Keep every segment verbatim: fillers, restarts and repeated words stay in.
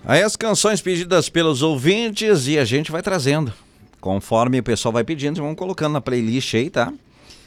Aí as canções pedidas pelos ouvintes e a gente vai trazendo. Conforme o pessoal vai pedindo, vamos colocando na playlist aí, tá?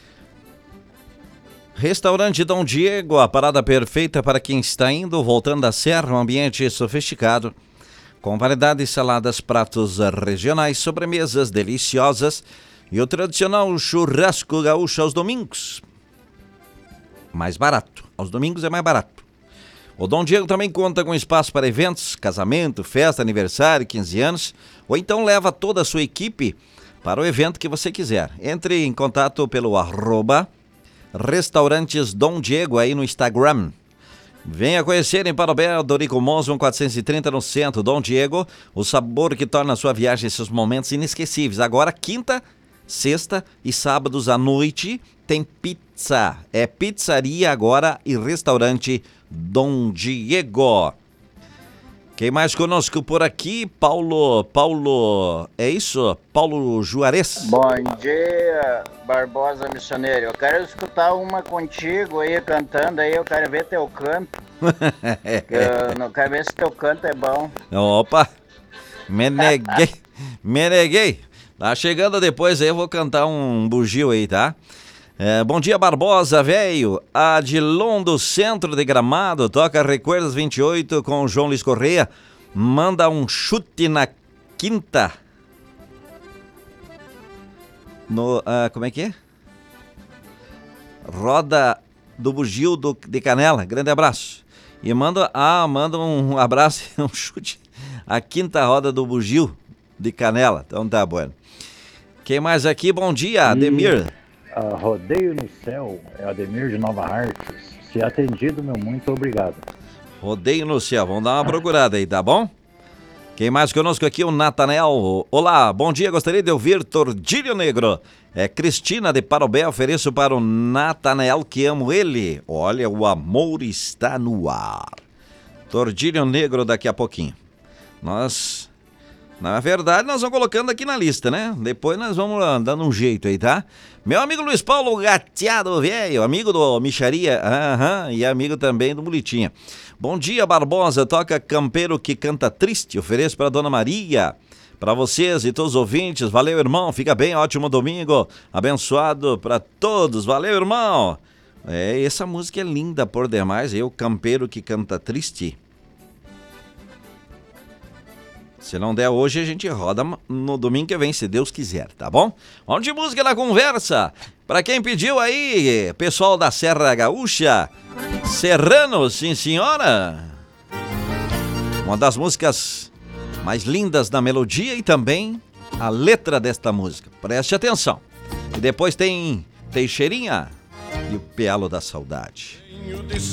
Restaurante Dom Diego, a parada perfeita para quem está indo, voltando da serra, um ambiente sofisticado, com variedade de saladas, pratos regionais, sobremesas deliciosas e o tradicional churrasco gaúcho aos domingos. Mais barato, aos domingos é mais barato. O Dom Diego também conta com espaço para eventos, casamento, festa, aniversário, quinze anos, ou então leva toda a sua equipe para o evento que você quiser. Entre em contato pelo arroba Restaurantes Dom Diego aí no Instagram. Venha conhecer em Parobé, Dorico Monson quatrocentos e trinta no centro. Dom Diego, o sabor que torna a sua viagem e seus momentos inesquecíveis. Agora, quinta, sexta e sábados à noite tem pizza. É pizzaria agora e restaurante Dom Diego. Quem mais conosco por aqui? Paulo, Paulo, é isso? Paulo Juarez. Bom dia, Barbosa Missioneiro. Eu quero escutar uma contigo aí, cantando aí, eu quero ver teu canto. Eu não quero ver se teu canto é bom. Opa, me neguei, me neguei. Tá chegando depois aí, eu vou cantar um bugio aí, tá? É, bom dia, Barbosa, velho. Adilon do Centro de Gramado toca Recuerdos vinte e oito com o João Luiz Correia. Manda um chute na quinta. No, uh, como é que é? Roda do Bugio do, de Canela. Grande abraço. E manda, ah, manda um abraço e um chute. A quinta roda do Bugio de Canela. Então tá, bueno. Quem mais aqui? Bom dia, Ademir. Uh, rodeio no céu, é Ademir de Nova Hartz. Se atendido, meu muito obrigado. Rodeio no céu, vamos dar uma procurada aí, tá bom? Quem mais conosco aqui? O Natanael. Olá, bom dia, gostaria de ouvir Tordilho Negro. É Cristina de Parobé, ofereço para o Natanael, que amo ele. Olha, o amor está no ar. Tordilho Negro daqui a pouquinho. Nós... Na verdade, nós vamos colocando aqui na lista, né? Depois nós vamos dando um jeito aí, tá? Meu amigo Luiz Paulo Gateado Velho, amigo do Micharia, aham, e amigo também do Mulitinha. Bom dia, Barbosa, toca Campeiro que Canta Triste, ofereço para Dona Maria, para vocês e todos os ouvintes. Valeu, irmão, fica bem, ótimo domingo, abençoado para todos, valeu, irmão. É, essa música é linda por demais, eu, Campeiro que Canta Triste. Se não der hoje, a gente roda no domingo que vem, se Deus quiser, tá bom? Vamos de música na conversa. Pra quem pediu aí, pessoal da Serra Gaúcha, Serrano, sim senhora. Uma das músicas mais lindas da melodia e também a letra desta música. Preste atenção. E depois tem Teixeirinha e o Pialo da Saudade.